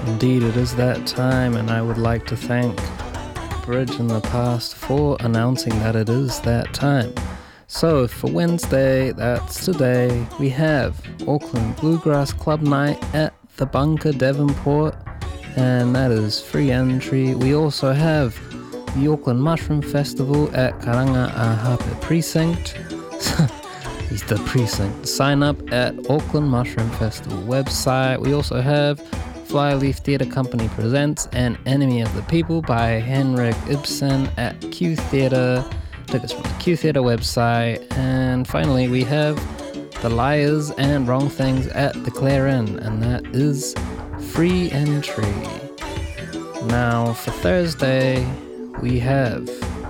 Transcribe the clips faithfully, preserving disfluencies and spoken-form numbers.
Indeed, it is that time, and I would like to thank Bridge in the past for announcing that it is that time. So, for Wednesday, that's today, we have Auckland Bluegrass Club Night at the Bunker, Devonport, and that is free entry. We also have the Auckland Mushroom Festival at Karanga Ahape Precinct. It's the precinct. Sign up at Auckland Mushroom Festival website. We also have Flyleaf Theatre Company presents An Enemy of the People by Henrik Ibsen at Q Theatre. Tickets from the Q Theatre website. And finally, we have The Liars and Wrong Things at the Clarin, and that is free entry. Now, for Thursday, we have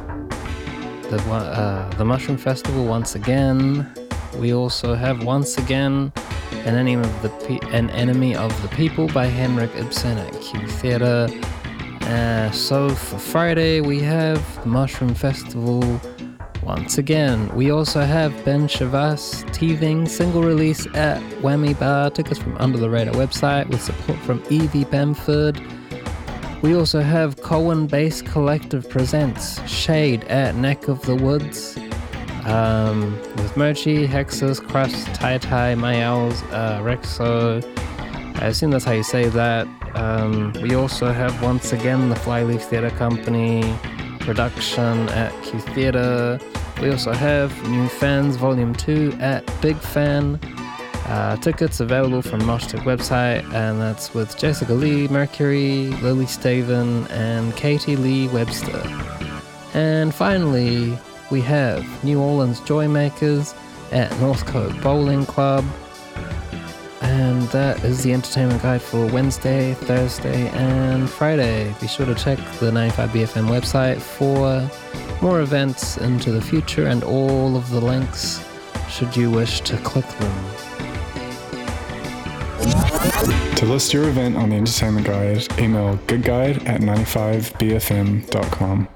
the uh, the Mushroom Festival once again. We also have once again An Enemy of the Pe- An Enemy of the People by Henrik Ibsen at Q Theatre. Uh, so for Friday we have the Mushroom Festival once again. We also have Ben Shavas Teething single release at Whammy Bar. Tickets from Under the Radar website with support from Evie Bamford. We also have Cohen Bass Collective presents Shade at Neck of the Woods. Um, with Mochi, Hexus, Crust, Tai Tai, Mayals, uh, Rexo. I assume that's how you say that. Um, we also have once again the Flyleaf Theatre Company production at Q Theatre. We also have New Fans Volume two at Big Fan. Uh, tickets available from Moshtic website, and that's with Jessica Lee Mercury, Lily Staven, and Katie Lee Webster. And finally, we have New Orleans Joymakers at Northcote Bowling Club. And that is the entertainment guide for Wednesday, Thursday, and Friday. Be sure to check the ninety-five B F M website for more events into the future and all of the links should you wish to click them. To list your event on the entertainment guide, email goodguide at ninety-five b f m dot com.